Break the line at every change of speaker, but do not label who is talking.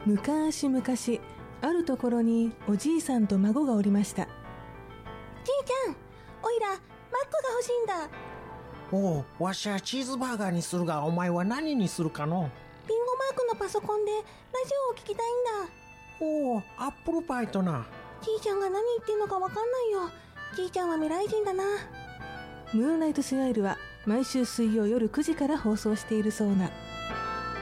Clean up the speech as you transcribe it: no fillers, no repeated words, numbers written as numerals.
昔々あるところにおじいさんと孫がおりました。
じいちゃん、おいらマックが欲しいんだ。
おう、わしはチーズバーガーにするが、お前は何にするかの？
リンゴマークのパソコンでラジオを聞きたいんだ。
おう、アップルパイとな。
じいちゃんが何言ってんのかわかんないよ。じいちゃんは未来人だな。
ムーンライトスマイルは毎週水曜夜9時から放送しているそうな。